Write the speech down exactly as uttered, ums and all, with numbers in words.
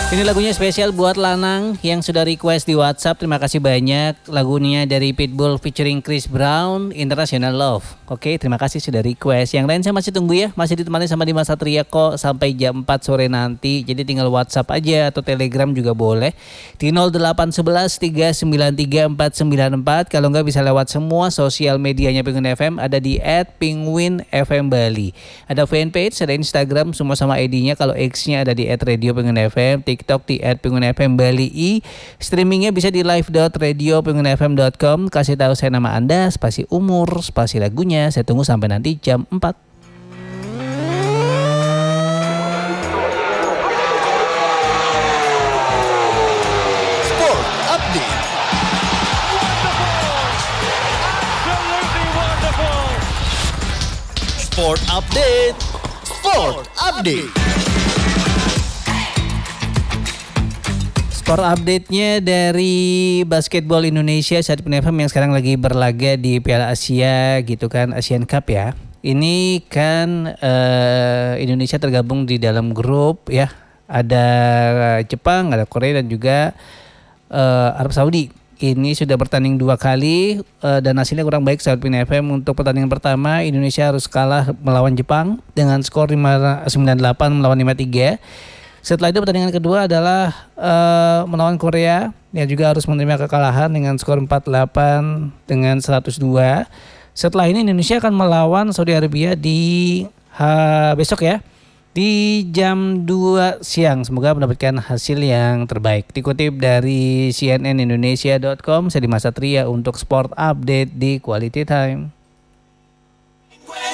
Ini lagunya spesial buat Lanang yang sudah request di WhatsApp. Terima kasih banyak. Lagunya dari Pitbull featuring Chris Brown, International Love. Oke, terima kasih sudah request. Yang lain saya masih tunggu ya. Masih ditemani sama Dimas Satria kok sampai jam empat sore nanti. Jadi tinggal WhatsApp aja atau Telegram juga boleh. Di nol delapan satu satu tiga sembilan tiga empat sembilan empat. Kalau nggak bisa lewat semua sosial medianya Penguin F M. Ada di et penguin f m bali. Ada fanpage, ada Instagram, semua sama I D-nya. Kalau X-nya ada di et radio penguin f m. TikTok di et penguin f m bali i. Streamingnya bisa di live dot radio penguin f m dot com. Kasih tahu saya nama Anda, spasi umur, spasi lagunya. Saya tunggu sampai nanti jam empat. Sport Update. Sport Update. Sport Update. Sport update-nya dari basketball Indonesia saat Penguin F M yang sekarang lagi berlaga di Piala Asia gitu kan, Asian Cup ya. Ini kan uh, Indonesia tergabung di dalam grup ya. Ada Jepang, ada Korea dan juga uh, Arab Saudi. Ini sudah bertanding dua kali uh, dan hasilnya kurang baik saat Penguin F M. Untuk pertandingan pertama Indonesia harus kalah melawan Jepang dengan skor sembilan delapan melawan lima tiga. Setelah itu pertandingan kedua adalah uh, melawan Korea yang juga harus menerima kekalahan dengan skor empat delapan dengan seratus dua. Setelah ini Indonesia akan melawan Saudi Arabia di ha, besok ya di jam dua siang. Semoga mendapatkan hasil yang terbaik. Dikutip dari c n n indonesia dot com, saya Dimas Satria untuk Sport Update di Quality Time.